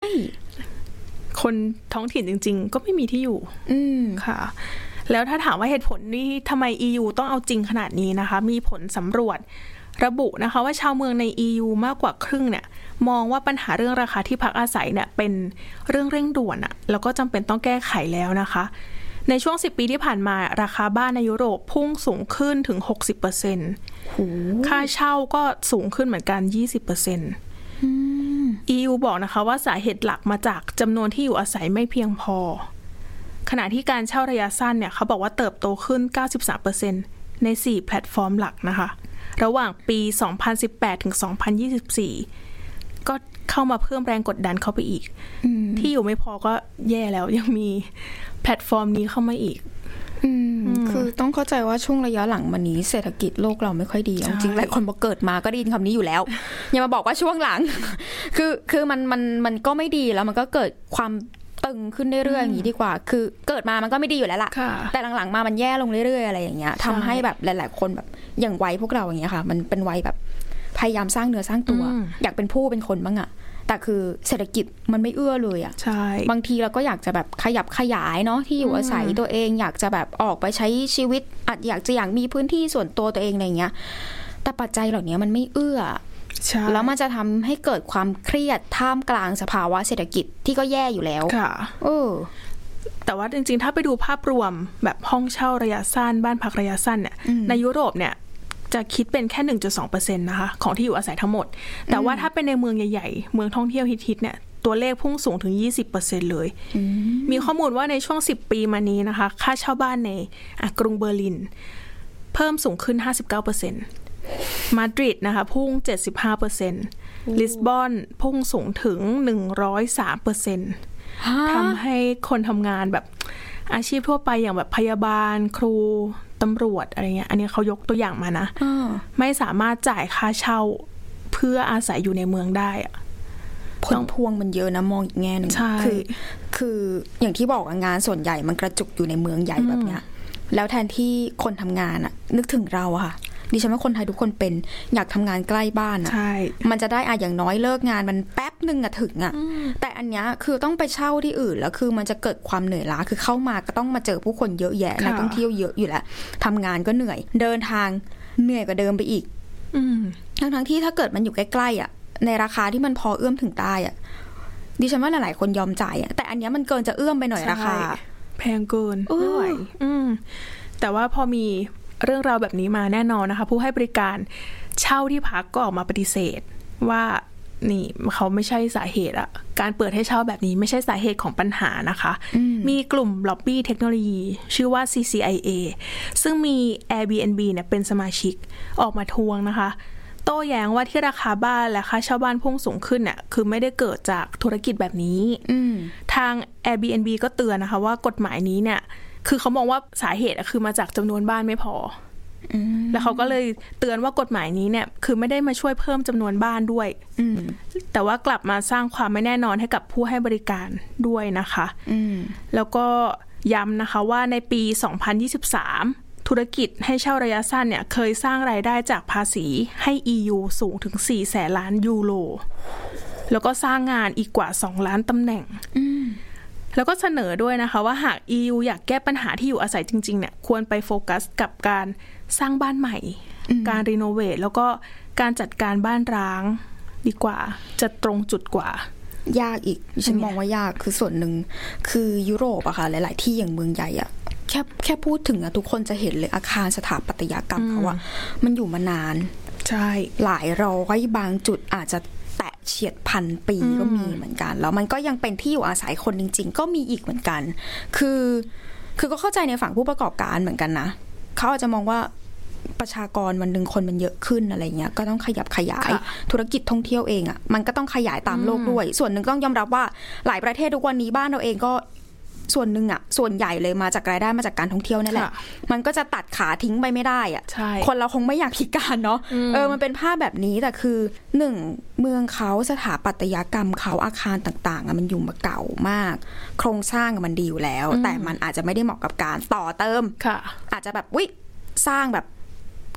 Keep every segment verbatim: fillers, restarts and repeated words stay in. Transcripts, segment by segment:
คนท้องถิ่นจริงๆก็ไม่มีที่อยู่อืมค่ะแล้วถ้าถามว่าเหตุผลนี่ทำไม อี ยู ต้องเอาจริงขนาดนี้นะคะมีผลสำรวจระบุนะคะว่าชาวเมืองใน อี ยู มากกว่าครึ่งเนี่ยมองว่าปัญหาเรื่องราคาที่พักอาศัยเนี่ยเป็นเรื่องเร่งด่วนอะแล้วก็จำเป็นต้องแก้ไขแล้วนะคะในช่วงสิบปีที่ผ่านมาราคาบ้านในยุโรปพุ่งสูงขึ้นถึง หกสิบเปอร์เซ็นต์ ค่าเช่าก็สูงขึ้นเหมือนกัน ยี่สิบเปอร์เซ็นต์อืมอี ยู บอกนะคะว่าสาเหตุหลักมาจากจำนวนที่อยู่อาศัยไม่เพียงพอขณะที่การเช่าระยะสั้นเนี่ยเขาบอกว่าเติบโตขึ้น เก้าสิบสามเปอร์เซ็นต์ ในสี่แพลตฟอร์มหลักนะคะระหว่างปีสองพันสิบแปดถึงสองพันยี่สิบสี่ก็เข้ามาเพิ่มแรงกดดันเข้าไปอีกที่อยู่ไม่พอก็แย่แล้วยังมีแพลตฟอร์มนี้เข้ามาอีกอืมคือต้องเข้าใจว่าช่วงระยะหลังมานี้เศรษฐกิจโลกเราไม่ค่อยดีจริงๆหลายคนบอกเกิดมาก็ได้ยินคำนี้อยู่แล้วอย่ามาบอกว่าช่วงหลังคือคือมันมันมันก็ไม่ดีแล้วมันก็เกิดความตึงขึ้นเรื่อยๆอย่างนี้ดีกว่าคือเกิดมามันก็ไม่ดีอยู่แล้วล่ะแต่หลังๆมามันแย่ลงเรื่อยๆอะไรอย่างเงี้ยทำให้แบบหลายๆคนแบบอย่างวัยพวกเราอย่างเงี้ยค่ะมันเป็นวัยแบบพยายามสร้างเนื้อสร้างตัวอยากเป็นผู้เป็นคนบ้างอะแต่คือเศรษฐกิจมันไม่เอื้อเลยอะบางทีเราก็อยากจะแบบขยับขยายเนาะที่อยู่อาศัยตัวเองอยากจะแบบออกไปใช้ชีวิตอาจอยากจะอยากมีพื้นที่ส่วนตัวตัวเองอะไรเงี้ยแต่ปัจจัยเหล่านี้มันไม่เอื้อแล้วมันจะทำให้เกิดความเครียดท่ามกลางสภาวะเศรษฐกิจที่ก็แย่อยู่แล้วค่ะเออแต่ว่าจริงๆถ้าไปดูภาพรวมแบบห้องเช่าระยะสั้นบ้านพักระยะสั้นเนี่ยในยุโรปเนี่ยจะคิดเป็นแค่ หนึ่งจุดสองเปอร์เซ็นต์ นะคะของที่อยู่อาศัยทั้งหมดแต่ว่าถ้าเป็นในเมืองใหญ่ๆเมืองท่องเที่ยวฮิตๆเนี่ยตัวเลขพุ่งสูงถึง ยี่สิบเปอร์เซ็นต์ เลยมีข้อมูลว่าในช่วงสิบปีมานี้นะคะค่าเช่าบ้านในกรุงเบอร์ลินเพิ่มสูงขึ้น ห้าสิบเก้าเปอร์เซ็นต์ มาดริดนะคะพุ่ง เจ็ดสิบห้าเปอร์เซ็นต์ ลิสบอนพุ่งสูงถึง หนึ่งร้อยสามเปอร์เซ็นต์ ทำให้คนทำงานแบบอาชีพทั่วไปอย่างแบบพยาบาลครูตำรวจอะไรเงี้ยอันนี้เขายกตัวอย่างมานะไม่สามารถจ่ายค่าเช่าเพื่ออาศัยอยู่ในเมืองได้อะผลพวงมันเยอะนะมองอีกแง่นึงคือคืออย่างที่บอกงานส่วนใหญ่มันกระจุกอยู่ในเมืองใหญ่แบบเนี้ยแล้วแทนที่คนทำงานอะนึกถึงเราอะค่ะดิฉันว่าคนไทยทุกคนเป็นอยากทำงานใกล้บ้านอะมันจะได้อะอย่างน้อยเลิกงานมันแป๊บนึงอะถึงอะแต่อันเนี้ยคือต้องไปเช่าที่อื่นแล้วคือมันจะเกิดความเหนื่อยล้าคือเข้ามาก็ต้องมาเจอผู้คนเยอะแยะนักท่องเที่ยวเยอะอยู่แล้วทำงานก็เหนื่อยเดินทางเหนื่อยกว่าเดิมไปอีกทั้งทั้งที่ถ้าเกิดมันอยู่ใกล้ๆอะในราคาที่มันพอเอื้อมถึงได้อะดิฉันว่าหลายๆคนยอมจ่ายอะแต่อันเนี้ยมันเกินจะเอื้อมไปหน่อยราคาแพงเกินไม่ไหวแต่ว่าพอมีเรื่องราวแบบนี้มาแน่นอนนะคะผู้ให้บริการเช่าที่พักก็ออกมาปฏิเสธว่านี่เขาไม่ใช่สาเหตุอะการเปิดให้เช่าแบบนี้ไม่ใช่สาเหตุของปัญหานะคะม, มีกลุ่มล็อบบี้เทคโนโลยีชื่อว่า ซี ซี ไอ เอ ซึ่งมี Airbnb เนี่ยเป็นสมาชิกออกมาทวงนะคะโต้แย้งว่าที่ราคาบ้านและค่าเช่าบ้านพุ่งสูงขึ้นเนี่ยคือไม่ได้เกิดจากธุรกิจแบบนี้ทาง Airbnb ก็เตือนนะคะว่ากฎหมายนี้เนี่ยคือเขามองว่าสาเหตุคือมาจากจำนวนบ้านไม่พอแล้วเขาก็เลยเตือนว่ากฎหมายนี้เนี่ยคือไม่ได้มาช่วยเพิ่มจำนวนบ้านด้วยแต่ว่ากลับมาสร้างความไม่แน่นอนให้กับผู้ให้บริการด้วยนะคะแล้วก็ย้ำนะคะว่าในปีสองพันยี่สิบสามธุรกิจให้เช่าระยะสั้นเนี่ยเคยสร้างรายได้จากภาษีให้ อี ยู สูงถึงสี่แสนล้านยูโรแล้วก็สร้างงานอีกกว่าสองล้านตำแหน่งแล้วก็เสนอด้วยนะคะว่าหาก อี ยู อยากแก้ปัญหาที่อยู่อาศัยจริงๆเนี่ยควรไปโฟกัสกับการสร้างบ้านใหม่การรีโนเวทแล้วก็การจัดการบ้านร้างดีกว่าจะตรงจุดกว่ายากอีกฉันมองว่ายากคือส่วนหนึ่งคือยุโรปอะค่ะหลายๆที่อย่างเมืองใหญ่อะแค่แค่พูดถึงอะทุกคนจะเห็นเลยอาคารสถาปัตยกรรมเขาอะมันอยู่มานานใช่หลายร้อยบางจุดอาจจะแตะเฉียดพันปีก็มีเหมือนกันแล้วมันก็ยังเป็นที่อยู่อาศัยคนจริงๆก็มีอีกเหมือนกันคือคือก็เข้าใจในฝั่งผู้ประกอบการเหมือนกันนะเขาอาจจะมองว่าประชากรวันหนึ่งคนมันเยอะขึ้นอะไรเงี้ยก็ต้องขยับขยายธุรกิจท่องเที่ยวเองอ่ะมันก็ต้องขยายตามโลกด้วยส่วนหนึ่งต้องยอมรับว่าหลายประเทศทุกวันนี้บ้านเราเองก็ส่วนหนึ่งอ่ะส่วนใหญ่เลยมาจากรายได้มาจากการท่องเที่ยวนั่นแหละมันก็จะตัดขาทิ้งไปไม่ได้อ่ะคนเราคงไม่อยากพิการเนาะเออมันเป็นภาพแบบนี้แต่คือหนึ่งเมืองเขาสถาปัตยกรรมเขาอาคารต่างๆอ่ะมันอยู่มาเก่ามากโครงสร้างมันดีอยู่แล้วแต่มันอาจจะไม่ได้เหมาะกับการต่อเติมอาจจะแบบวิสร้างแบบ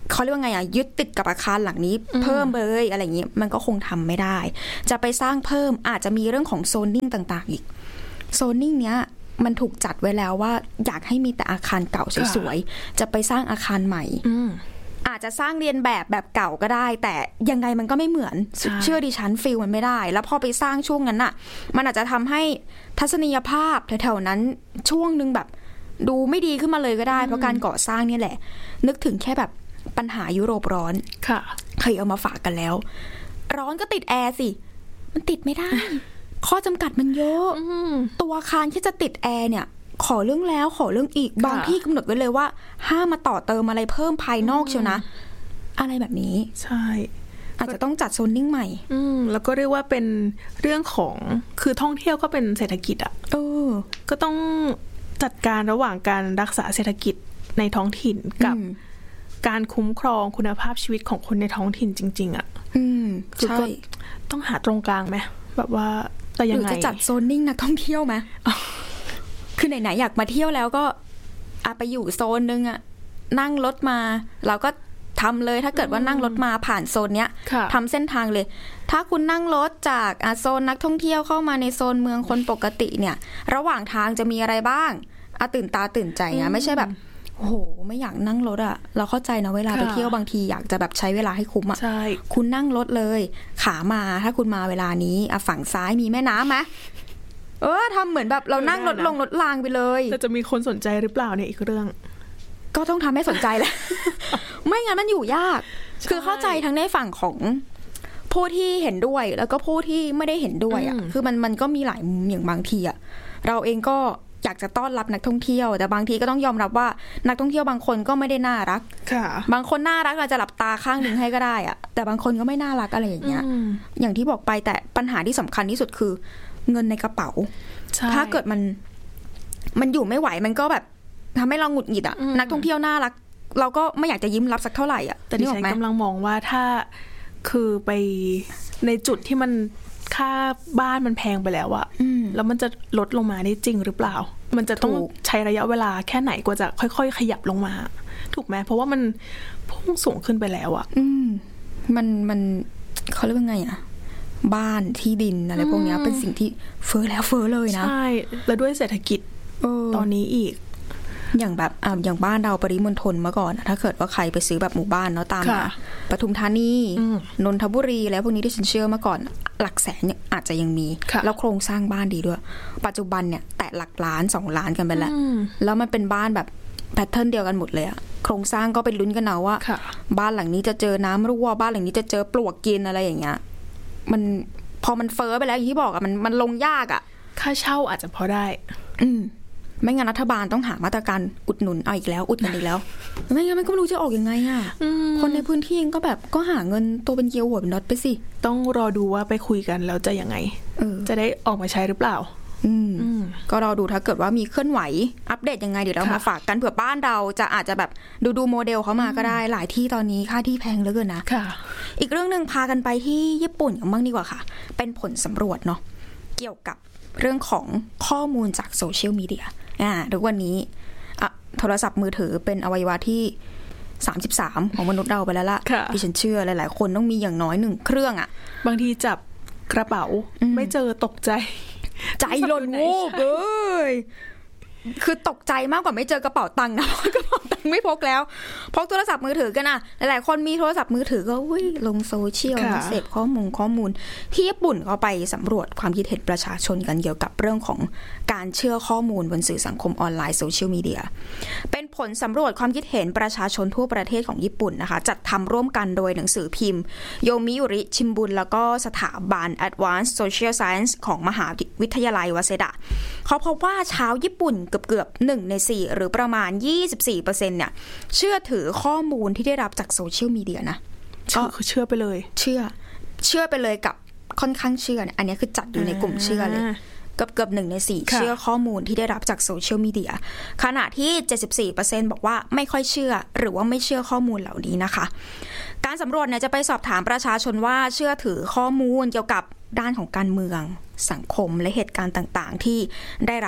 เขาเรียกว่าไงอ่ะยึดติดกับอาคารหลังนี้เพิ่มเลยอะไรอย่างนี้มันก็คงทำไม่ได้จะไปสร้างเพิ่มอาจจะมีเรื่องของโซนนิ่งต่างๆอีกโซนนิ่งเนี้ยมันถูกจัดไว้แล้วว่าอยากให้มีแต่อาคารเก่าสวยๆจะไปสร้างอาคารใหม่อาจจะสร้างเรียนแบบแบบเก่าก็ได้แต่ยังไงมันก็ไม่เหมือนเชื่อดิฉันฟีลมันไม่ได้แล้วพอไปสร้างช่วงนั้นน่ะมันอาจจะทำให้ทัศนียภาพแถวๆนั้นช่วงนึงแบบดูไม่ดีขึ้นมาเลยก็ได้เพราะการก่อสร้างเนี่ยแหละนึกถึงแค่แบบปัญหายุโรปร้อนค่ะเคยเอามาฝากกันแล้วร้อนก็ติดแอร์สิมันติดไม่ได้ ข้อจำกัดมันเยอะตัวอาคารที่จะติดแอร์เนี่ยขอเรื่องแล้วขอเรื่องอีกบางที่กำหนดไว้เลยว่าห้ามมาต่อเติมอะไรเพิ่มภายนอกเชียวนะอะไรแบบนี้ใช่อาจจะต้องจัดโซนนิ่งใหม่อืมแล้วก็เรียกว่าเป็นเรื่องของคือท่องเที่ยวก็เป็นเศรษฐกิจอ่ะเออก็ต้องจัดการระหว่างการรักษาเศรษฐกิจในท้องถิ่นกับการคุ้มครองคุณภาพชีวิตของคนในท้องถิ่นจริงๆอ่ะอืมใช่ต้องหาตรงกลางไหมแบบว่าแต่ยังไงหรือจะจัดโซนนิ่งนักท่องเที่ยวไหมคือไหนๆอยากมาเที่ยวแล้วก็อาไปอยู่โซนนึงอะนั่งรถมาเราก็ทำเลยถ้าเกิดว่านั่งรถมาผ่านโซนเนี้ยทำเส้นทางเลยถ้าคุณนั่งรถจากโซนนักท่องเที่ยวเข้ามาในโซนเมืองคนปกติเนี่ยระหว่างทางจะมีอะไรบ้างอะตื่นตาตื่นใจนะไม่ใช่แบบโอ้โหไม่อยากนั่งรถอะเราเข้าใจนะเวลาไปเที่ยวบางทีอยากจะแบบใช้เวลาให้คุ้มอะคุณนั่งรถเลยขามาถ้าคุณมาเวลานี้อะฝั่งซ้ายมีแม่น้ำไหมเออทำเหมือนแบบเรานั่งรถลงรถรางไปเลยแต่จะมีคนสนใจหรือเปล่าเนี่ยอีกเรื่องก็ต้องทำให้สนใจแหละ ไม่งั้นมันอยู่ยากคือเข้าใจทั้งในฝั่งของผู้ที่เห็นด้วยแล้วก็ผู้ที่ไม่ได้เห็นด้วยอ่ะคือมันมันก็มีหลายมุมอย่างบางทีอ่ะเราเองก็อยากจะต้อนรับนักท่องเที่ยวแต่บางทีก็ต้องยอมรับว่านักท่องเที่ยวบางคนก็ไม่ได้น่ารักบางคนน่ารักเราจะหลับตาข้างนึงให้ก็ได้อ่ะแต่บางคนก็ไม่น่ารักอะไรอย่างเงี้ยอย่างที่บอกไปแต่ปัญหาที่สำคัญที่สุดคือเงินในกระเป๋าถ้าเกิดมันมันอยู่ไม่ไหวมันก็แบบทำให้เราหงุดหงิดอ่ะนักท่องเที่ยวน่ารักเราก็ไม่อยากจะยิ้มรับสักเท่าไหร่อ่ะแต่ดิฉันกำลังมองว่าถ้าคือไปในจุดที่มันค่าบ้านมันแพงไปแล้วอะแล้วมันจะลดลงมาได้จริงหรือเปล่ามันจะต้องใช้ระยะเวลาแค่ไหนกว่าจะค่อยๆขยับลงมาถูกไหมเพราะว่ามันพุ่งสูงขึ้นไปแล้วอะอืมมันมันเขาเรียกว่าไงอะบ้านที่ดินอะไรพวกนี้เป็นสิ่งที่เฟ้อแล้วเฟ้อเลยนะใช่แล้วด้วยเศรษฐกิจตอนนี้อีกอย่างแบบอ่าอย่างบ้านเราปริมณฑลเมื่อก่อนถ้าเกิดว่าใครไปซื้อแบบหมู่บ้านเนาะตามปทุมธานีนนทบุรีแล้วพวกนี้ที่ฉันเชื่อเมื่อก่อนหลักแสนเนี่ยอาจจะยังมีแล้วโครงสร้างบ้านดีด้วยปัจจุบันเนี่ยแตะหลักล้านสองล้านกันไปแล้วแล้วมันเป็นบ้านแบบแพทเทิร์นเดียวกันหมดเลยอะโครงสร้างก็เป็นลุ้นกันเอาว่าบ้านหลังนี้จะเจอน้ำรั่วบ้านหลังนี้จะเจอปลวกกินอะไรอย่างเงี้ยมันพอมันเฟ้อไปแล้วอย่างที่บอกอะมันมันลงยากอะค่าเช่าอาจจะพอได้อืมไม่งั้นรัฐบาลต้องหามาตรการอุดหนุนเอาอีกแล้วอุดกันอีกแล้วไม่งั้นมันก็ไม่รู้จะออกยังไงอ่ะคนในพื้นที่เองก็แบบก็หาเงินตัวเป็นเกลียวหัวเป็นน็อตไปสิต้องรอดูว่าไปคุยกันแล้วจะยังไงจะได้ออกมาใช้หรือเปล่าอืมก็รอดูถ้าเกิดว่ามีเคลื่อนไหวอัปเดตยังไงเดี๋ยวเรามาฝากกันเผื่อบ้านเราจะอาจจะแบบดูดูโมเดลเขามาก็ได้หลายที่ตอนนี้ค่าที่แพงเหลือเกินนะอีกเรื่องนึงพากันไปที่ญี่ปุ่นกันบ้างดีกว่าค่ะเป็นผลสำรวจเนาะเกี่ยวกับเรื่องของข้อมูลจากโซเชียลมีเดียอ่าทุกวันนี้อ่ะโทรศัพท์มือถือเป็นอวัยวะที่สามสิบสามของมนุษย์เราไปแล้วล่ะดิฉันเชื่อหลายๆคนต้องมีอย่างน้อยหนึ่งเครื่องอ่ะบางทีจับกระเป๋าไม่เจอตกใจใจหล่นวูบเอ้ยคือตกใจมากกว่าไม่เจอกระเป๋าตังค์นะกระเป๋าตังค์ไม่พกแล้วพกโทรศัพท์มือถือกันนะหลายๆคนมีโทรศัพท์มือถือก็อุ้ยลงโซเชียลเสพข้อมูลข้อมูลที่ญี่ปุ่นเขาไปสำรวจความคิดเห็นประชาชนกันเกี่ยวกับเรื่องของการเชื่อข้อมูลบนสื่อสังคมออนไลน์โซเชียลมีเดียเป็นผลสำรวจความคิดเห็นประชาชนทั่วประเทศของญี่ปุ่นนะคะจัดทำร่วมกันโดยหนังสือพิมพ์โยมิอุริชิมบุนแล้วก็สถาบัน Advanced Social Science ของมหาวิทยาลัยวาเซดะเขาพบว่าชาวญี่ปุ่นเกือบหนึ่งในสี่หรือประมาณ ยี่สิบสี่เปอร์เซ็นต์ เนี่ยเชื่อถือข้อมูลที่ได้รับจากโซเชียลมีเดียนะก็คือเชื่อไปเลยเชื่อเชื่อไปเลยกับค่อนข้างเชื่ออันนี้คือจัดอยู่ในกลุ่มเชื่อเลยเกือบเกือบหนึ่งในสี่เชื่อข้อมูลที่ได้รับจากโซเชียลมีเดียขณะที่ เจ็ดสิบสี่เปอร์เซ็นต์ บอกว่าไม่ค่อยเชื่อหรือว่าไม่เชื่อข้อมูลเหล่านี้นะคะการสำรวจเนี่ยจะไปสอบถามประชาชนว่าเชื่อถือข้อมูลเกี่ยวกับด้านของการเมืองสังคมและเหตุการณ์ต่างๆที่ได้รับ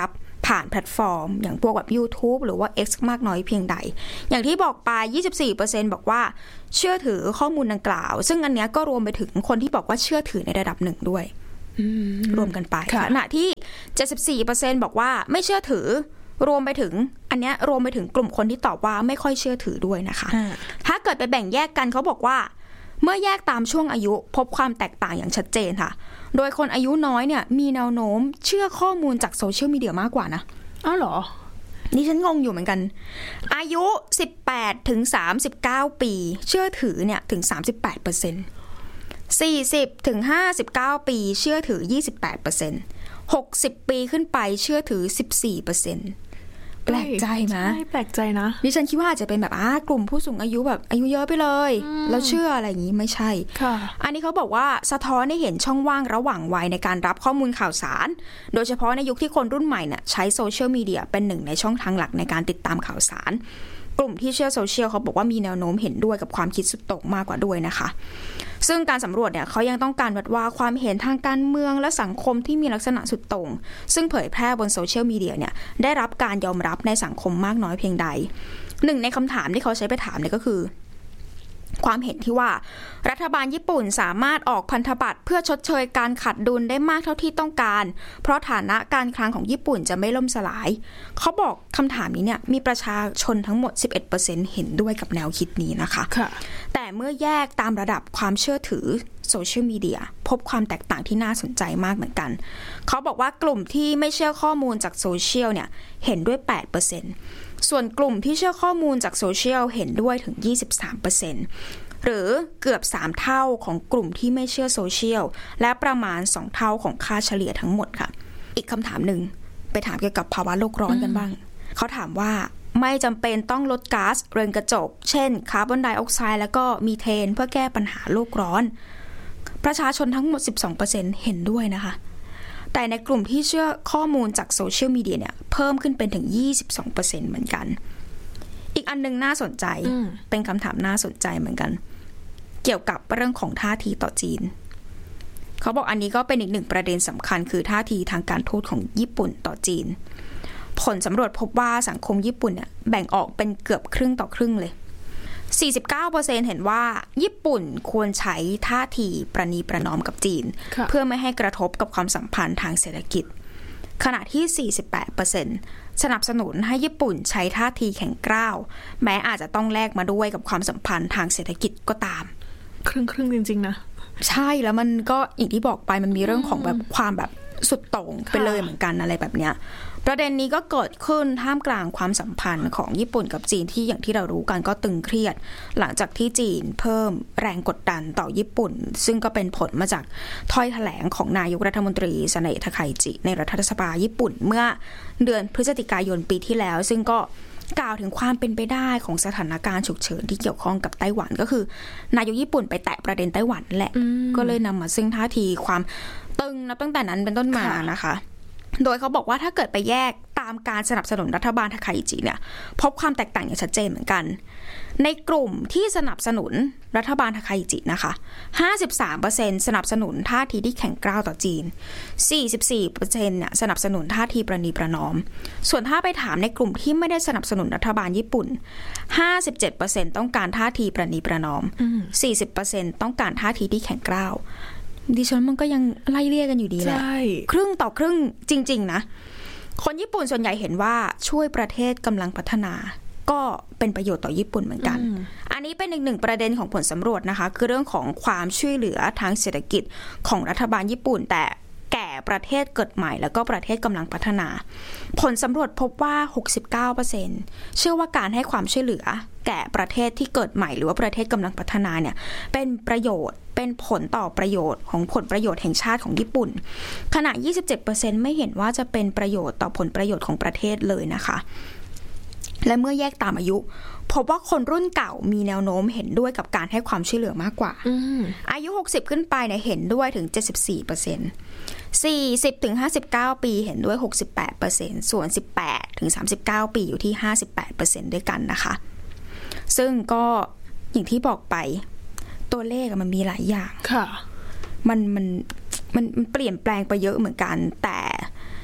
ผ่านแพลตฟอร์มอย่างพวกแบบ YouTube หรือว่า X มากน้อยเพียงใดอย่างที่บอกไป ยี่สิบสี่เปอร์เซ็นต์ บอกว่าเชื่อถือข้อมูลดังกล่าวซึ่งอันเนี้ยก็รวมไปถึงคนที่บอกว่าเชื่อถือในระดับหนึ่งด้วยรวมกันไปขณะที่ เจ็ดสิบสี่เปอร์เซ็นต์ บอกว่าไม่เชื่อถือรวมไปถึงอันเนี้ยรวมไปถึงกลุ่มคนที่ตอบว่าไม่ค่อยเชื่อถือด้วยนะคะถ้าเกิดไปแบ่งแยกกันเขาบอกว่าเมื่อแยกตามช่วงอายุพบความแตกต่างอย่างชัดเจนค่ะโดยคนอายุน้อยเนี่ยมีแนวโน้มเชื่อข้อมูลจากโซเชียลมีเดียมากกว่านะอ้าวเหรอนี่ฉันงงอยู่เหมือนกันอายุสิบแปดถึงสามสิบเก้าปีเชื่อถือเนี่ยถึง สามสิบแปดเปอร์เซ็นต์ สี่สิบถึงห้าสิบเก้าปีเชื่อถือ ยี่สิบแปดเปอร์เซ็นต์ หกสิบปีขึ้นไปเชื่อถือ สิบสี่เปอร์เซ็นต์แปลกใจไหมใช่แปลกใจนะดิฉันคิดว่าอาจจะเป็นแบบอ่ากลุ่มผู้สูงอายุแบบอายุเยอะไปเลยแล้วเชื่ออะไรอย่างนี้ไม่ใช่อันนี้เขาบอกว่าสะท้อนให้เห็นช่องว่างระหว่างวัยในการรับข้อมูลข่าวสารโดยเฉพาะในยุคที่คนรุ่นใหม่เนี่ยใช้โซเชียลมีเดียเป็นหนึ่งในช่องทางหลักในการติดตามข่าวสารกลุ่มที่เชื่อโซเชียลเขาบอกว่ามีแนวโน้มเห็นด้วยกับความคิดสุดโต่งมากกว่าด้วยนะคะซึ่งการสำรวจเนี่ยเขายังต้องการวัดว่าความเห็นทางการเมืองและสังคมที่มีลักษณะสุดโต่งซึ่งเผยแพร่บนโซเชียลมีเดียเนี่ยได้รับการยอมรับในสังคมมากน้อยเพียงใดหนึ่งในคำถามที่เขาใช้ไปถามเนี่ยก็คือความเห็นที่ว่ารัฐบาลญี่ปุ่นสามารถออกพันธบัตรเพื่อชดเชยการขาดดุลได้มากเท่าที่ต้องการเพราะฐานะการคลังของญี่ปุ่นจะไม่ล่มสลายเขาบอกคำถามนี้เนี่ยมีประชาชนทั้งหมด สิบเอ็ดเปอร์เซ็นต์ เห็นด้วยกับแนวคิดนี้นะคะแต่เมื่อแยกตามระดับความเชื่อถือโซเชียลมีเดียพบความแตกต่างที่น่าสนใจมากเหมือนกันเขาบอกว่ากลุ่มที่ไม่เชื่อข้อมูลจากโซเชียลเนี่ยเห็นด้วย แปดเปอร์เซ็นต์ ส่วนกลุ่มที่เชื่อข้อมูลจากโซเชียลเห็นด้วยถึง ยี่สิบสามเปอร์เซ็นต์หรือเกือบสามเท่าของกลุ่มที่ไม่เชื่อโซเชียลและประมาณสองเท่าของค่าเฉลี่ยทั้งหมดค่ะอีกคำถามหนึ่งไปถามเกี่ยวกับภาวะโลกร้อนกันบ้างเขาถามว่าไม่จำเป็นต้องลดก๊าซเรือนกระจกเช่นคาร์บอนไดออกไซด์แล้วก็มีเทนเพื่อแก้ปัญหาโลกร้อนประชาชนทั้งหมด สิบสองเปอร์เซ็นต์ เห็นด้วยนะคะแต่ในกลุ่มที่เชื่อข้อมูลจากโซเชียลมีเดียเนี่ยเพิ่มขึ้นเป็นถึง ยี่สิบสองเปอร์เซ็นต์ เหมือนกันอีกอันนึงน่าสนใจเป็นคำถามน่าสนใจเหมือนกันเกี่ยวกับเรื่องของท่าทีต่อจีนเขาบอกอันนี้ก็เป็นอีกหนึ่งประเด็นสำคัญคือท่าทีทางการทูตของญี่ปุ่นต่อจีนผลสำรวจพบว่าสังคมญี่ปุ่นเนี่ยแบ่งออกเป็นเกือบครึ่งต่อครึ่งเลย สี่สิบเก้าเปอร์เซ็นต์ เห็นว่าญี่ปุ่นควรใช้ท่าทีประนีประนอมกับจีนเพื่อไม่ให้กระทบกับความสัมพันธ์ทางเศรษฐกิจขณะที่ สี่สิบแปดเปอร์เซ็นต์ สนับสนุนให้ญี่ปุ่นใช้ท่าทีแข็งกร้าวแม้อาจจะต้องแลกมาด้วยกับความสัมพันธ์ทางเศรษฐกิจก็ตามครึ่งครึ่งจริงๆนะใช่แล้วมันก็อย่างที่บอกไปมันมีเรื่องของแบบความแบบสุดโต่งไปเลยเหมือนกันอะไรแบบเนี้ยประเด็นนี้ก็เกิดขึ้นท่ามกลางความสัมพันธ์ของญี่ปุ่นกับจีนที่อย่างที่เรารู้กันก็ตึงเครียดหลังจากที่จีนเพิ่มแรงกดดันต่อญี่ปุ่นซึ่งก็เป็นผลมาจากถ้อยแถลงของนายกรัฐมนตรีเสเนห์ทาไคจิในรัฐสภาญี่ปุ่นเมื่อเดือนพฤศจิกายนปีที่แล้วซึ่งก็กล่าวถึงความเป็นไปได้ของสถานการณ์ฉุกเฉินที่เกี่ยวข้องกับไต้หวันก็คือนายกญี่ปุ่นไปแตะประเด็นไต้หวันแหละก็เลยนำมาซึ่งท่าทีความตึงนับตั้งแต่นั้นเป็นต้นมานะคะโดยเขาบอกว่าถ้าเกิดไปแยกตามการสนับสนุนรัฐบาลทาไคจิเนี่ยพบความแตกต่างอย่างชัดเจนเหมือนกันในกลุ่มที่สนับสนุนรัฐบาลทาไคจินะคะ ห้าสิบสามเปอร์เซ็นต์ สนับสนุนท่าทีที่แข็งกร้าวต่อจีน สี่สิบสี่เปอร์เซ็นต์ เนี่ยสนับสนุนท่าทีประนีประนอมส่วนถ้าไปถามในกลุ่มที่ไม่ได้สนับสนุนรัฐบาลญี่ปุ่น ห้าสิบเจ็ดเปอร์เซ็นต์ ต้องการท่าทีประนีประนอม สี่สิบเปอร์เซ็นต์ ต้องการท่าทีที่แข็งกร้าวดิฉันมันก็ยังไล่เลี่ยกันอยู่ดีแหละครึ่งต่อครึ่งจริงๆนะคนญี่ปุ่นส่วนใหญ่เห็นว่าช่วยประเทศกำลังพัฒนาก็เป็นประโยชน์ต่อญี่ปุ่นเหมือนกันอันนี้เป็นอีกหนึ่งประเด็นของผลสำรวจนะคะคือเรื่องของความช่วยเหลือทางเศรษฐกิจของรัฐบาลญี่ปุ่นแต่แก่ประเทศเกิดใหม่แล้วก็ประเทศกำลังพัฒนาผลสำรวจพบว่า หกสิบเก้าเปอร์เซ็นต์ เชื่อว่าการให้ความช่วยเหลือแก่ประเทศที่เกิดใหม่หรือว่าประเทศกำลังพัฒนาเนี่ยเป็นประโยชน์เป็นผลต่อประโยชน์ของผลประโยชน์แห่งชาติของญี่ปุ่นขณะ ยี่สิบเจ็ดเปอร์เซ็นต์ ไม่เห็นว่าจะเป็นประโยชน์ต่อผลประโยชน์ของประเทศเลยนะคะและเมื่อแยกตามอายุพบว่าคนรุ่นเก่ามีแนวโน้มเห็นด้วยกับการให้ความช่วยเหลือมากกว่า อ, อายุหกสิบขึ้นไปเนี่ยเห็นด้วยถึง เจ็ดสิบสี่เปอร์เซ็นต์ สี่สิบถึงห้าสิบเก้าปีเห็นด้วย หกสิบแปดเปอร์เซ็นต์ ส่วนสิบแปดถึงสามสิบเก้าปีอยู่ที่ ห้าสิบแปดเปอร์เซ็นต์ ด้วยกันนะคะซึ่งก็อย่างที่บอกไปตัวเลขมันมีหลายอย่างค่ะมันมันมันเปลี่ยนแปลงไปเยอะเหมือนกันแต่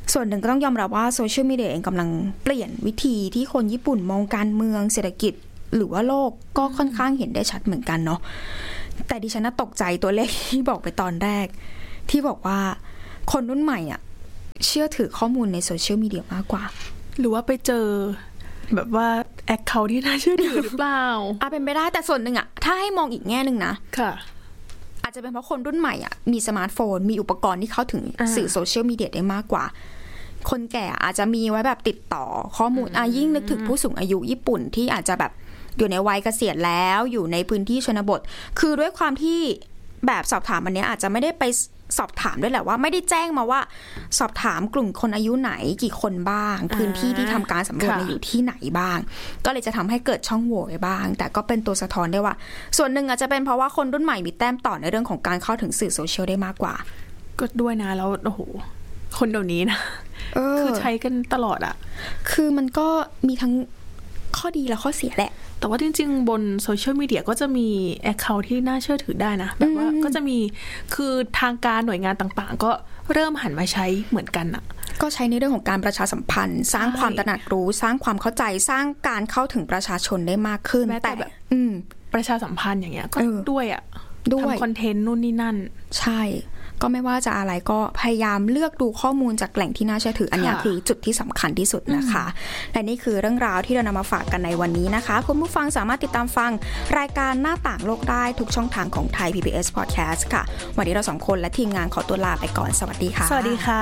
ส่วนหนึ่งก็ต้องยอมรับว่าโซเชียลมีเดียเองกำลังเปลี่ยนวิธีที่คนญี่ปุ่นมองการเมืองเศรษฐกิจหรือว่าโลกก็ค่อนข้างเห็นได้ชัดเหมือนกันเนาะแต่ดิฉันน่ะตกใจตัวเลขที่บอกไปตอนแรกที่บอกว่าคนรุ่นใหม่อ่ะเชื่อถือข้อมูลในโซเชียลมีเดียมากกว่าหรือว่าไปเจอแบบว่าแอคเคาท์ที่น่าเชื่อถือหรือเปล่าอ่ะเป็นไปได้แต่ส่วนหนึ่งอ่ะถ้าให้มองอีกแง่นึงนะค่ะอาจจะเป็นเพราะคนรุ่นใหม่อ่ะมีสมาร์ทโฟนมีอุปกรณ์ที่เข้าถึงสื่อโซเชียลมีเดียได้มากกว่าคนแก่อาจจะมีไว้แบบติดต่อข้อมูลอ่ะยิ่งนึกถึงผู้สูงอายุญี่ปุ่นที่อาจจะแบบอยู่ในวัยเกษียณแล้วอยู่ในพื้นที่ชนบทคือด้วยความที่แบบสอบถามอันนี้อาจจะไม่ได้ไปสอบถามด้วยแหละว่าไม่ได้แจ้งมาว่าสอบถามกลุ่มคนอายุไหนกี่คนบ้างพื้นที่ที่ทำการสำรวจอยู่ที่ไหนบ้างก็เลยจะทำให้เกิดช่องโหว่บ้างแต่ก็เป็นตัวสะท้อนได้ว่าส่วนหนึ่งอาจจะเป็นเพราะว่าคนรุ่นใหม่มีแต้มต่อในเรื่องของการเข้าถึงสื่อโซเชียลได้มากกว่าก็ด้วยนะแล้วโอ้โหคนเดี๋ยวนี้นะคือใช้กันตลอดอะคือมันก็มีทั้งข้อดีและข้อเสียแหละแต่ว่าจริงๆบนโซเชียลมีเดียก็จะมีแอคเคาท์ที่น่าเชื่อถือได้นะแบบว่าก็จะมีคือทางการหน่วยงานต่างๆก็เริ่มหันมาใช้เหมือนกันอ่ะก็ใช้ในเรื่องของการประชาสัมพันธ์สร้างความตระหนักรู้สร้างความเข้าใจสร้างการเข้าถึงประชาชนได้มากขึ้นแต่แบบประชาสัมพันธ์อย่างเงี้ยก็ด้วยอ่ะทำคอนเทนต์นู่นนี่นั่นใช่ก็ไม่ว่าจะอะไรก็พยายามเลือกดูข้อมูลจากแหล่งที่น่าเชื่อถืออันนี้คือจุดที่สำคัญที่สุดนะคะและนี่คือเรื่องราวที่เรานำมาฝากกันในวันนี้นะคะคุณผู้ฟังสามารถติดตามฟังรายการหน้าต่างโลกได้ทุกช่องทางของไทย พี บี เอส Podcast ค่ะวันนี้เราสองคนและทีมงานขอตัวลาไปก่อนสวัสดีค่ะสวัสดีค่ะ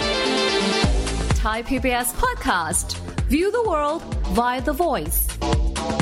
Thai พี บี เอส Podcast View the world via the voice